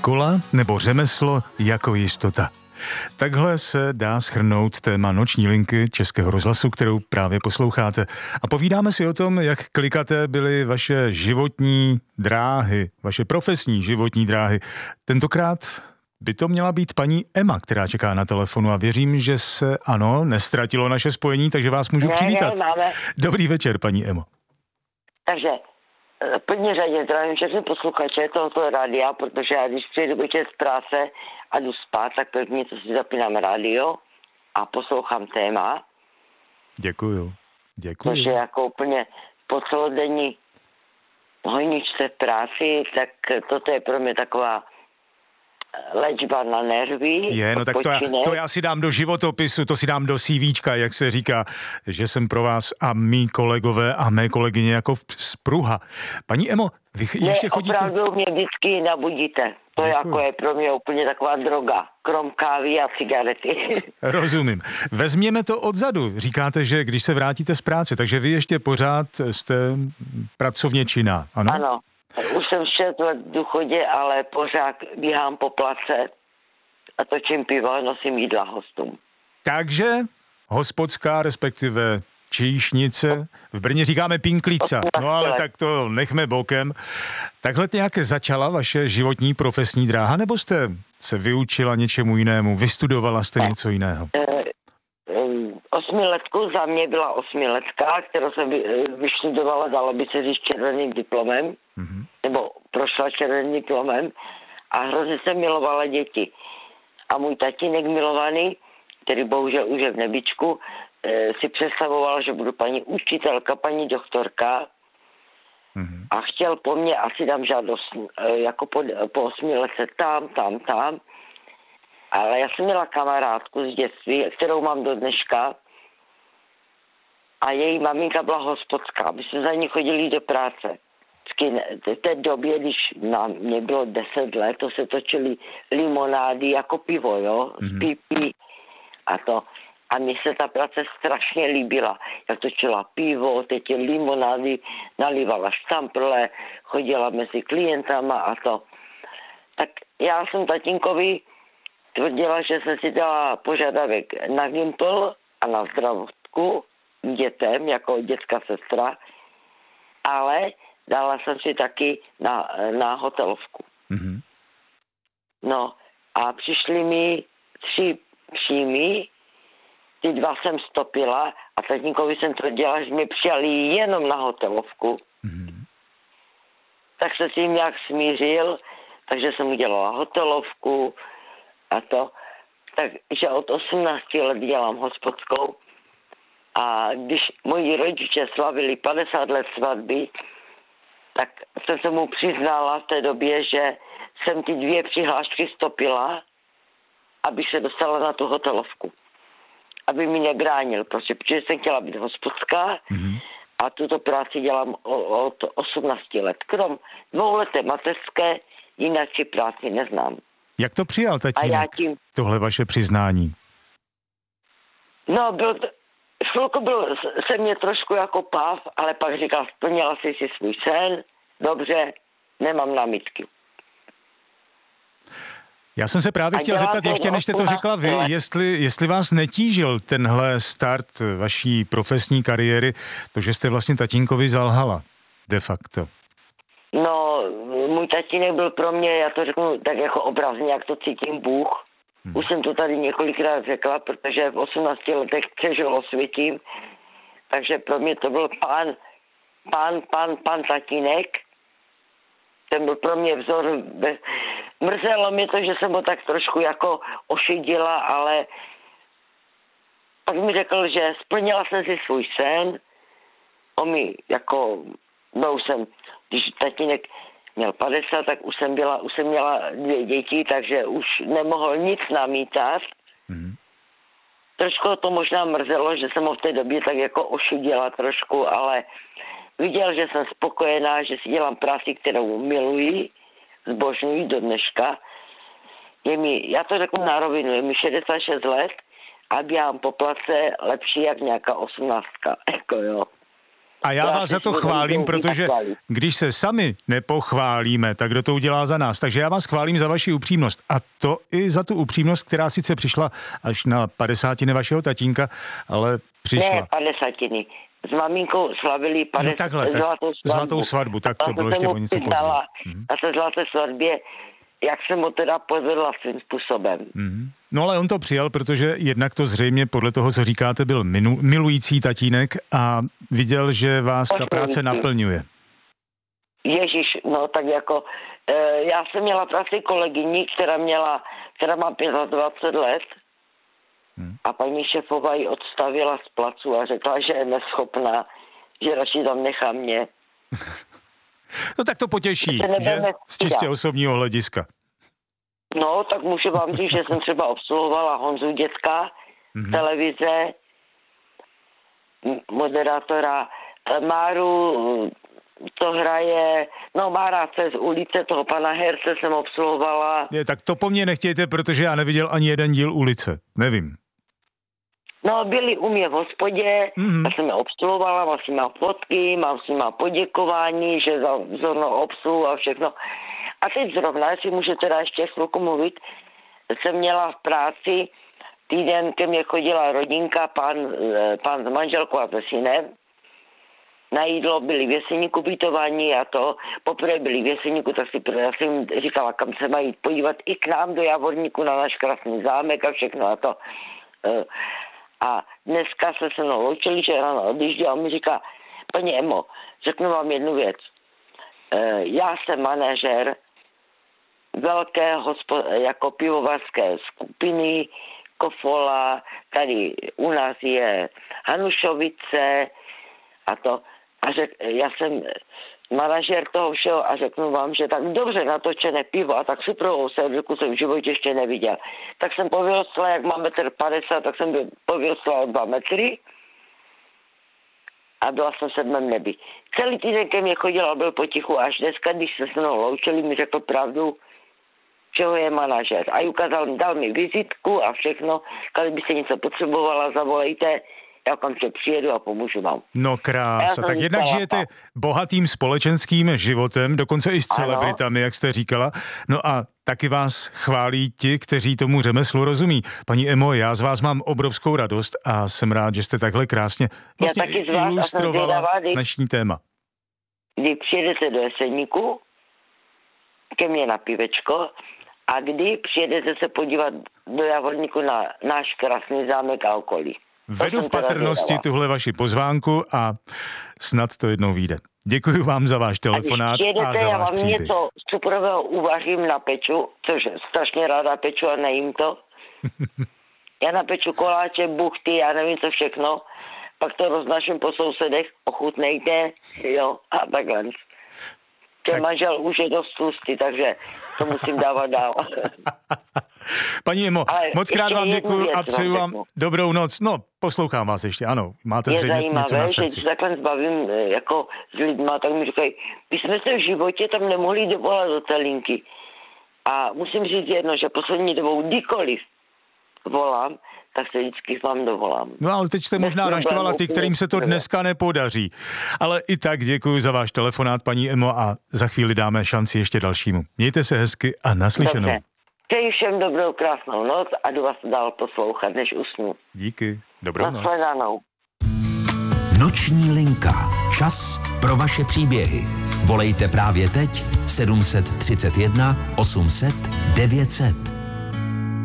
Škola nebo řemeslo jako jistota. Takhle se dá shrnout téma Noční linky Českého rozhlasu, kterou právě posloucháte. A povídáme si o tom, jak klikaté byly vaše životní dráhy, vaše profesní životní dráhy. Tentokrát by to měla být paní Emma, která čeká na telefonu a věřím, že se, nestratilo naše spojení, takže vás můžu přivítat. Dobrý večer, paní Emo. Takže v první řadě zdravím všechny posluchače tohoto rádia, protože já když přijdu večer z práce a jdu spát, tak první, co si zapínám rádio a poslouchám téma. Děkuju. Protože jako úplně po celodenní hojničce v práci, tak toto je pro mě taková léčba na nervy. No tak to já si dám do životopisu, to si dám do CVčka, jak se říká, že jsem pro vás a mý kolegové a mé kolegyně jako spruha. Paní Emo, vy ještě chodíte... Opravdu mě vždycky nabudíte. To jako je pro mě úplně taková droga, krom kávy a cigarety. Rozumím. Vezměme to odzadu. Říkáte, že když se vrátíte z práce, takže vy ještě pořád jste pracovně činná, ano? Ano. Už jsem 6 let v důchodě, ale pořád běhám po place a točím pivo a nosím jídla hostům. Takže hospodská, respektive číšnice, v Brně říkáme pinklíca, no ale tak to nechme bokem. Takhle nějak začala vaše životní profesní dráha, nebo jste se vyučila něčemu jinému, vystudovala jste něco jiného? 8letku za mě byla 8letka, kterou jsem vyštudovala, dalo by se říct červeným diplomem, nebo prošla červeným diplomem a hrozně jsem milovala děti. A můj tatínek milovaný, který bohužel už je v nebičku, si představoval, že budu paní učitelka, paní doktorka a chtěl po mně, asi dám žádost, jako po 8 letce tam. Ale já jsem měla kamarádku z dětství, kterou mám do dneška a její maminka byla hospodská, aby jsme za ní chodili do práce. V té době, když mě bylo 10 let, to se točily limonády jako pivo, jo, z pipí a to. A mně se ta práce strašně líbila. Jak točila pivo, teď limonády, nalívala štamprle, chodila mezi klientama a to. Tak já jsem tatínkovi tvrdila, že jsem si dala požadavek na Gimpl a na zdravotku dětem, jako dětská sestra, ale dala jsem si taky na hotelovku. No a přišli mi 3 příjmy, ty 2 jsem stopila a tatínkovi jsem tvrdila, že mi přijali jenom na hotelovku. Tak se s tím nějak smířil, takže jsem udělala hotelovku a to. Takže od 18 let dělám hospodskou a když moji rodiče slavili 50 let svatby, tak jsem se mu přiznala v té době, že jsem ty 2 přihlášky stopila, aby se dostala na tu hotelovku. Aby mi nebránil, protože jsem chtěla být hospodská a tuto práci dělám od 18 let. Krom 2leté mateřské, jinak si práci neznám. Jak to přijal tatínek, tohle vaše přiznání? No, chvilku se mě trošku jako páv, ale pak říkal, splnila jsi si svůj sen, dobře, nemám námitky. Já jsem se právě chtěl zeptat, ještě než jste to řekla vy, jestli vás netížil tenhle start vaší profesní kariéry, to, že jste vlastně tatínkovi zalhala, de facto. No, můj tatínek byl pro mě, já to řeknu tak jako obrazně, jak to cítím Bůh. Už jsem to tady několikrát řekla, protože v 18 letech přežil osvětím, takže pro mě to byl pán tatínek. Ten byl pro mě vzor. Mrzelo mě to, že jsem ho tak trošku jako ošidila, ale pak mi řekl, že splnila jsem si svůj sen. On mi jako, když tatínek měl 50, tak už jsem měla 2 děti, takže už nemohl nic namítat. Trošku to možná mrzelo, že jsem ho v té době tak jako ošidila trošku, ale viděl, že jsem spokojená, že si dělám práci, kterou miluji, zbožňuji do dneška. Já to řeknu na rovinu, je mi 66 let a běhám po place lepší jak nějaká 18. Jako jo. A já vás za to chválím, protože když se sami nepochválíme, tak kdo to udělá za nás. Takže já vás chválím za vaši upřímnost. A to i za tu upřímnost, která sice přišla až na 50. vašeho tatínka, ale přišla. Ne, 50. S maminkou slavili zlatou svatbu. Tak to bylo ještě o něco později. A se zlaté svatbě, jak jsem ho teda povedla svým způsobem. No ale on to přijal, protože jednak to zřejmě podle toho, co říkáte, byl milující tatínek a viděl, že vás ta práce naplňuje. Ježíš, no tak jako, já jsem měla práci kolegyni, která má 25 let a paní šéfová ji odstavila z placu a řekla, že je neschopná, že radši tam nechá mě. No tak to potěší, že? Z čistě osobního hlediska. No, tak můžu vám říct, že jsem třeba obsluhovala Honzu Dětka z televize, moderátora Máru, to hraje, no Mára z ulice, toho pana herce jsem obsluhovala. Tak to po mně nechtějte, protože já neviděl ani jeden díl Ulice, nevím. No, byli u mě v hospodě, já jsem je obsluhovala, mám s nima fotky, mám s nima poděkování, že za vzornou obsluhu a všechno. A teď zrovna, jestli můžu teda ještě chvilku mluvit, jsem měla v práci, týden ke mně chodila rodinka, pán s manželkou a se synem. Na jídlo byli v Jeseníku ubytovaní a to. Poprvé byli v Jeseníku, tak já jsem jim říkala, kam se mají podívat i k nám do Javorníku na náš krásný zámek a všechno a to. A dneska se mnou loučili, že ráno odjíždí a on mi říká, paní Emo, řeknu vám jednu věc. Já jsem manažer velké jako pivovarské skupiny Kofola, tady u nás je Hanušovice a to. A já jsem manažer toho všeho a řeknu vám, že tak dobře natočené pivo a tak suprovou servilku jsem v životě ještě neviděl. Tak jsem povyrostla, jak mám 1,50 m, tak jsem povyrostla o 2 metry a byla jsem v 7. nebi. Celý týden ke mně chodil a byl potichu, až dneska, když se mnou loučili, mi řekl pravdu, čeho je manažer. A ukázal, dal mi vizitku a všechno, když se něco potřebovala, zavolejte, já okamžitě přijedu a pomůžu vám. No krása, tak jednak žijete bohatým společenským životem, dokonce i s celebritami, jak jste říkala. No a taky vás chválí ti, kteří tomu řemeslu rozumí. Paní Emo, já z vás mám obrovskou radost a jsem rád, že jste takhle krásně vlastně ilustrovala dnešní téma. Kdy přijedete do Jeseníku, ke mně na pivečko, a kdy přijedete se podívat do Javorníku na náš krásný zámek a okolí. Vedu v patrnosti tuhle vaši pozvánku a snad to jednou vyjde. Děkuji vám za váš telefonát a za váš příběh. Já vám něco suprového uvařím na peču, což strašně ráda peču a nejím to. Já napeču koláče, buchty, já nevím co všechno, pak to roznaším po sousedech, ochutnejte, jo, a takhle. Ten manžel už je dost tlustý, takže to musím dávat dál. Paní Emo, moc krát vám děkuju a přeju vám dobrou noc. No, poslouchám vás ještě, ano, máte zřejmě něco na srdci. Je zajímavé, že když takhle zbavím jako s lidma, tak mi říkají, my jsme se v životě tam nemohli dovolat do té linky. A musím říct jedno, že poslední dobou kdykoliv volám, tak se vždycky vám dovolám. No ale teď jste možná naštvala ty, kterým se to dneska nepodaří. Ale i tak děkuji za váš telefonát, paní Emo, a za chvíli dáme šanci ještě dalšímu. Mějte se hezky a naslyšenou. Dobře. Přeji všem dobrou, krásnou noc a jdu vás dál poslouchat, než usnu. Díky, dobrou noc. Nashledanou. Noční linka. Čas pro vaše příběhy. Volejte právě teď 731 800 900.